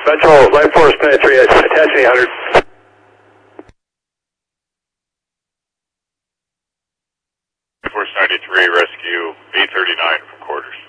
Metro Life Force 93, attach 800. Force 93, rescue 839 from quarters.